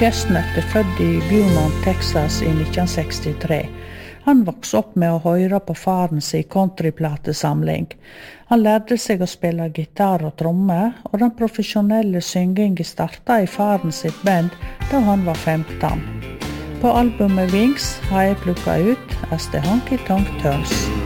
Chestnut født i Beaumont, Texas i 1963. Han vokste opp med å høre på faren sin countryplatesamling. Han lærte seg å spille gitar og tromme, og den profesjonelle syngingen startet i faren sitt band da han var 15. På albumet Wings har jeg plukket ut As the Honky Tonk Turns.